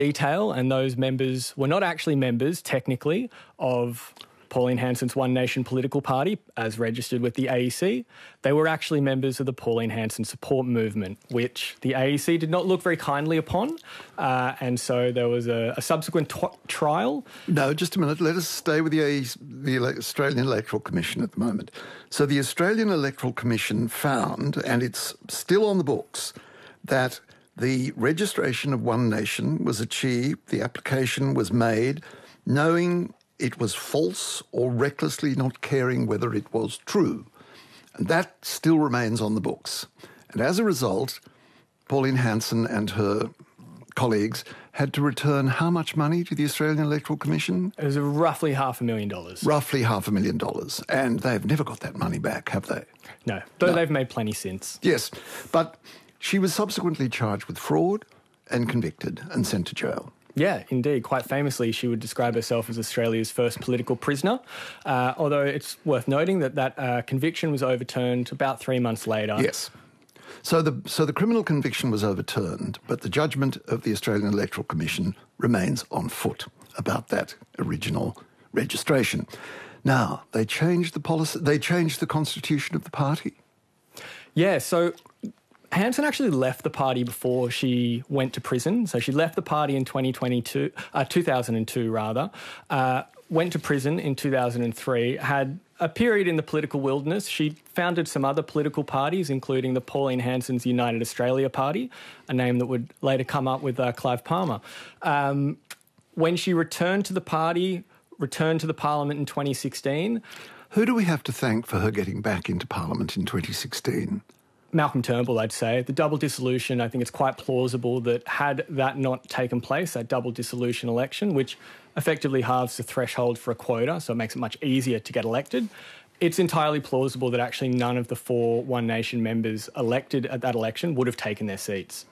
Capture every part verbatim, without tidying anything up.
detail, and those members were not actually members, technically, of Pauline Hanson's One Nation political party, as registered with the A E C. They were actually members of the Pauline Hanson support movement, which the A E C did not look very kindly upon. Uh, and so there was a, a subsequent t- trial. No, just a minute. Let us stay with the, A E C, the Australian Electoral Commission at the moment. So the Australian Electoral Commission found, and it's still on the books, that the registration of One Nation was achieved, the application was made, knowing it was false or recklessly not caring whether it was true. And that still remains on the books. And as a result, Pauline Hanson and her colleagues had to return how much money to the Australian Electoral Commission? It was roughly half a million dollars. Roughly half a million dollars. And they've never got that money back, have they? No, though No. they've made plenty since. Yes, but she was subsequently charged with fraud and convicted and sent to jail. Yeah, indeed. Quite famously, she would describe herself as Australia's first political prisoner, uh, although it's worth noting that that uh, conviction was overturned about three months later. Yes. So the so the criminal conviction was overturned, but the judgment of the Australian Electoral Commission remains on foot about that original registration. Now, they changed the policy, they changed the constitution of the party. Yeah, so Hanson actually left the party before she went to prison. So she left the party in twenty twenty-two, uh, two thousand two rather, uh, went to prison in two thousand three, had a period in the political wilderness. She founded some other political parties, including the Pauline Hanson's United Australia Party, a name that would later come up with uh, Clive Palmer. Um, when she returned to the party, returned to the parliament in twenty sixteen. Who do we have to thank for her getting back into parliament in twenty sixteen? Malcolm Turnbull, I'd say. The double dissolution, I think it's quite plausible that had that not taken place, that double dissolution election, which effectively halves the threshold for a quota, so it makes it much easier to get elected, it's entirely plausible that actually none of the four One Nation members elected at that election would have taken their seats.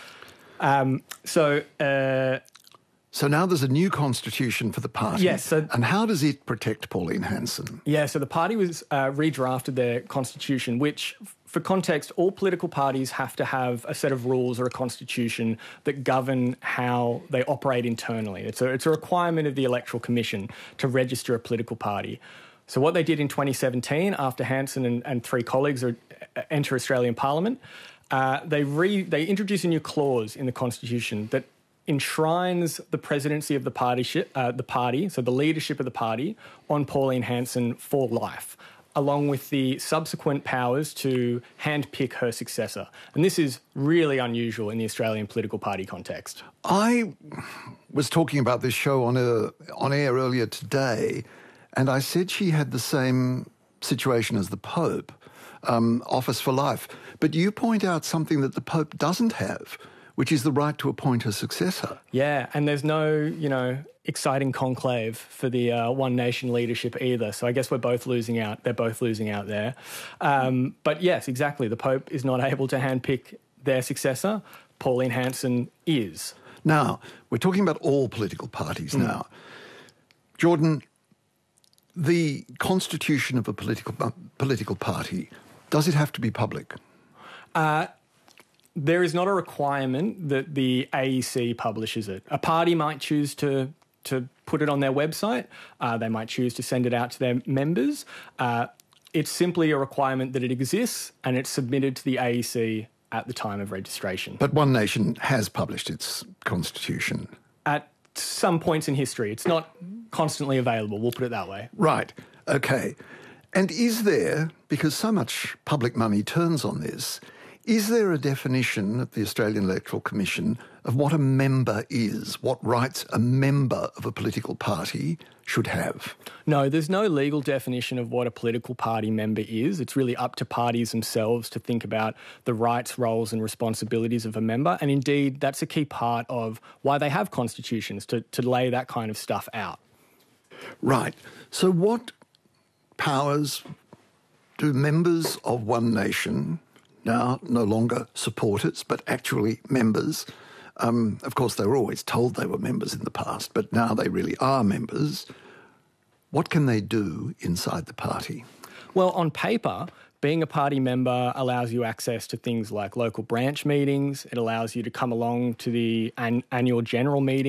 Um, so... Uh, So now there's a new constitution for the party. Yes. So, and how does it protect Pauline Hanson? Yeah, so the party was uh, redrafted their constitution, which, for context, all political parties have to have a set of rules or a constitution that govern how they operate internally. It's a, it's a requirement of the Electoral Commission to register a political party. So what they did in twenty seventeen, after Hanson and, and three colleagues are, uh, enter Australian Parliament, uh, they, re, they introduced a new clause in the constitution that enshrines the presidency of the party, uh, the party, so the leadership of the party, on Pauline Hanson for life, along with the subsequent powers to handpick her successor. And this is really unusual in the Australian political party context. I was talking about this show on, a, on air earlier today, and I said she had the same situation as the Pope, um, office for life. But you point out something that the Pope doesn't have, which is the right to appoint a successor. Yeah, and there's no, you know, exciting conclave for the uh, One Nation leadership either. So I guess we're both losing out. They're both losing out there. Um, but yes, exactly. The Pope is not able to handpick their successor. Pauline Hanson is. Now, we're talking about all political parties Mm. now. Jordan, the constitution of a political uh, political party, does it have to be public? Uh There is not a requirement that the A E C publishes it. A party might choose to to put it on their website. Uh, they might choose to send it out to their members. Uh, it's simply a requirement that it exists and it's submitted to the A E C at the time of registration. But One Nation has published its constitution. At some points in history. It's not constantly available, we'll put it that way. Right. Okay. And is there, because so much public money turns on this, is there a definition at the Australian Electoral Commission of what a member is, what rights a member of a political party should have? No, there's no legal definition of what a political party member is. It's really up to parties themselves to think about the rights, roles and responsibilities of a member. And indeed, that's a key part of why they have constitutions, to, to lay that kind of stuff out. Right. So what powers do members of One Nation, now no longer supporters, but actually members, um, of course they were always told they were members in the past, but now they really are members, what can they do inside the party? Well, on paper, being a party member allows you access to things like local branch meetings. It allows you to come along to the an- annual general meeting